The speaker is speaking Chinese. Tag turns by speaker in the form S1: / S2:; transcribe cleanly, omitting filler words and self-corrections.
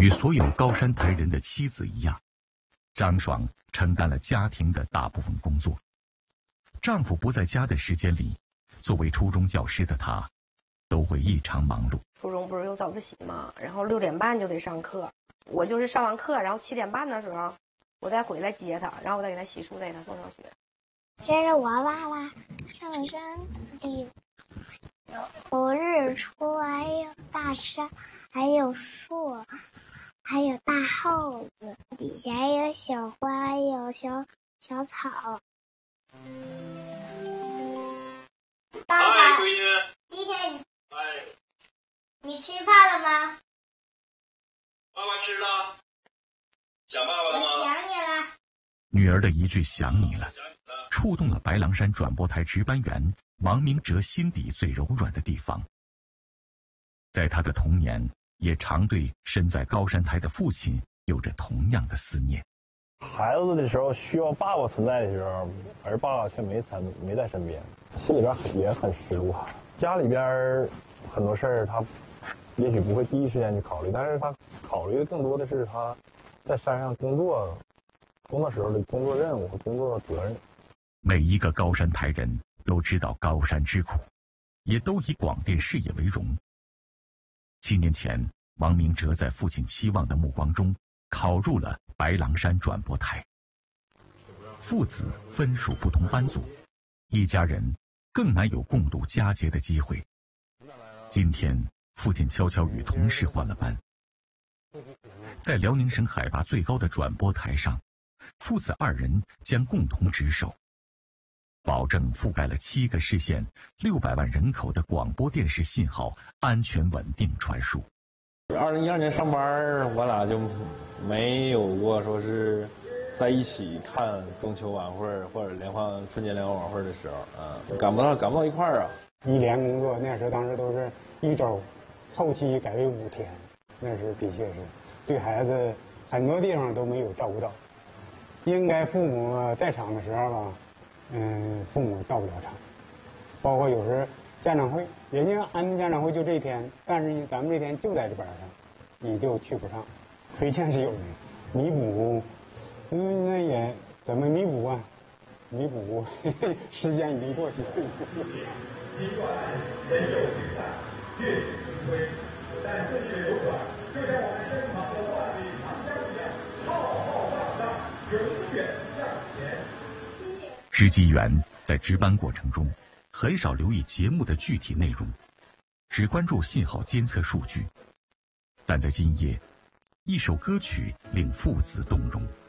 S1: 与所有高山台人的妻子一样，张爽承担了家庭的大部分工作。丈夫不在家的时间里，作为初中教师的她，都会异常忙碌。
S2: 初中不是有早自习吗？然后6点半就得上课，我就是上完课，然后7点半的时候，我再回来接他，然后我再给他洗漱，再给他送上学。
S3: 这是我爸爸上山的地方，有日出，还有大山，还有树，还有大耗子，底下还有小花，还有小草。爸爸，
S4: 闺女，
S3: 今天
S4: 哎，
S3: 你吃饭了吗？
S4: 爸爸吃了，想爸爸了吗？
S3: 我想你了。
S1: 女儿的一句想你了，触动了白狼山转播台值班员王明哲心底最柔软的地方。在他的童年，也常对身在高山台的父亲有着同样的思念。
S5: 孩子的时候需要爸爸存在的时候，而爸爸却没在身边，心里边也很失落。家里边很多事儿他也许不会第一时间去考虑，但是他考虑的更多的是他在山上工作时候的工作任务和工作责任。
S1: 每一个高山台人都知道高山之苦，也都以广电事业为荣。7年前，王明哲在父亲期望的目光中考入了白狼山转播台。父子分属不同班组，一家人更难有共度佳节的机会。今天，父亲悄悄与同事换了班，在辽宁省海拔最高的转播台上，父子2人将共同值守，保证覆盖了7个市县600万人口的广播电视信号安全稳定传输。
S5: 2012年上班，我俩就没有过说是在一起看中秋晚会或者春节联欢晚会的时候啊，赶不到一块儿啊。
S6: 1连工作，那时候当时都是1周，后期改为5天，那时的确是对孩子很多地方都没有照顾到。应该父母在场的时候吧，父母到不了场，包括有时家长会，人家安排家长会就这一天，但是呢，咱们这天就在这班上，你就去不上，亏欠是有的，弥补，那也怎么弥补啊？弥补，时间已经过去了。
S4: 尽管人有聚散，月有余晖，但岁月流转，就像我们身旁的万里长江一样，浩浩荡荡，永远向前。
S1: 值机员在值班过程中，很少留意节目的具体内容，只关注信号监测数据。但在今夜，一首歌曲令父子动容。